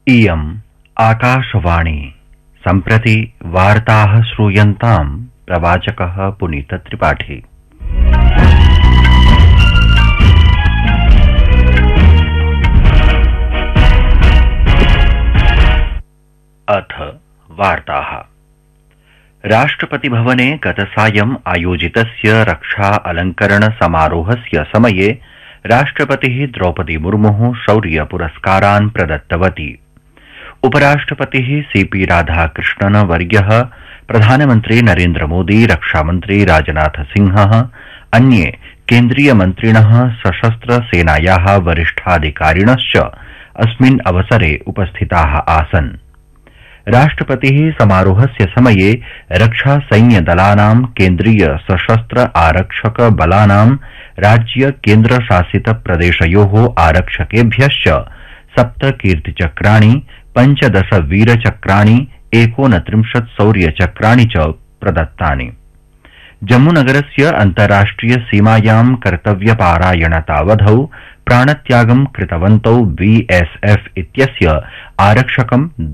इयम् आकाशवाणी सम्प्रति वार्ताः श्रूयन्ताम् प्रवाचकः पुनीतत्रिपाठी। अथ वार्ताः। राष्ट्रपतिभवने गतसायम् आयोजितस्य रक्षा अलङ्करण समारोहस्य समये राष्ट्रपतिः द्रौपदी मुर्मुः शौर्य पुरस्कारान् प्रदत्तवती। उपराष्ट्रपतिः सीपी राधाकृष्णन् वर्यः, प्रधानमन्त्री नरेन्द्र मोदी, रक्षामन्त्री राजनाथ सिंहः, अन्ये केन्द्रीयमन्त्रिणः, सशस्त्र सेनायाः वरिष्ठाधिकारिणश्च अस्मिन् अवसरे उपस्थिताः आसन्। राष्ट्रपतिः समारोहस्य समये रक्षा सैन्यदलानां, केन्द्रीय सशस्त्र आरक्षक बलानां, राज्य केन्द्रशासित प्रदेशयोः आरक्षकेभ्यश्च 7 कीर्तिचक्राणि, 15 वीरचक्राणि, 29 शौर्यचक्राणि च प्रदत्तानि। जम्मूनगरस्य अन्ताराष्ट्रिय सीमायां कर्तव्यपारायणतावधौ प्राणत्यागं कृतवन्तौ बीएसएफ इत्यस्य आरक्षकं